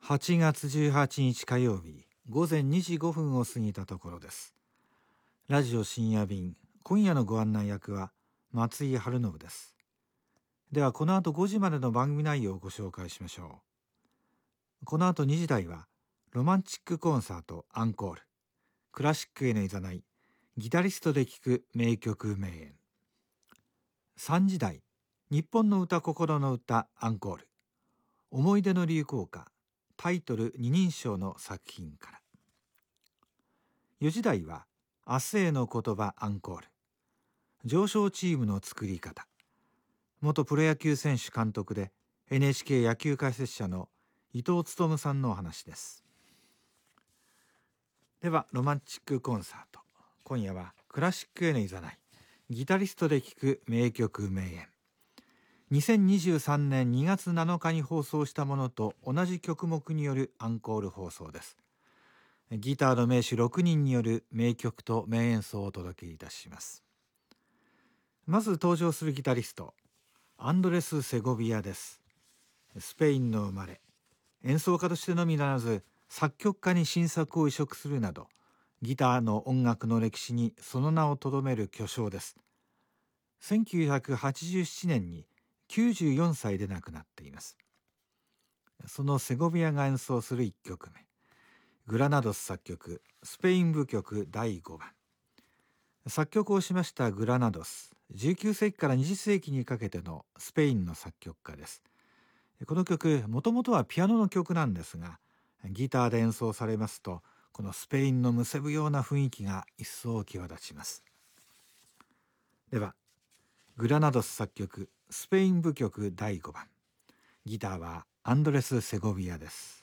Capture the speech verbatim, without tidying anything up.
はちがつじゅうはちにち火曜日、午前にじごふんを過ぎたところです。ラジオ深夜便、今夜のご案内役は松井春信です。ではこの後ごじまでの番組内容をご紹介しましょう。この後にじ台はロマンチックコンサートアンコール、クラシックへのいざない、ギタリストで聴く名曲名演。さんじ台、日本の歌心の歌アンコール、思い出の流行歌、タイトル二人称の作品から。よじ台は明日への言葉アンコール、上昇チームの作り方、元プロ野球選手監督で エヌエイチケー 野球解説者の伊藤勉さんのお話です。ではロマンチックコンサート、今夜はクラシックへのいざない、ギタリストで聴く名曲名演。にせんにじゅうさんねんにがつなのかに放送したものと同じ曲目によるアンコール放送です。ギターの名手ろくにんによる名曲と名演奏をお届けいたします。まず登場するギタリスト、アンドレス・セゴビアです。スペインの生まれ、演奏家としてのみならず作曲家に新作を移植するなど、ギターの音楽の歴史にその名をとどめる巨匠です。せんきゅうひゃくはちじゅうななねんにきゅうじゅうよんさいで亡くなっています。そのセゴビアが演奏するいっきょくめ、グラナドス作曲スペイン舞曲だいごばん。作曲をしましたグラナドス、じゅうきゅうせいきからにじゅっせいきにかけてのスペインの作曲家です。この曲、もともとはピアノの曲なんですが、ギターで演奏されますと、このスペインのむせぶような雰囲気が一層際立ちます。ではグラナドス作曲スペイン舞曲だいごばん、ギターはアンドレス・セゴビアです。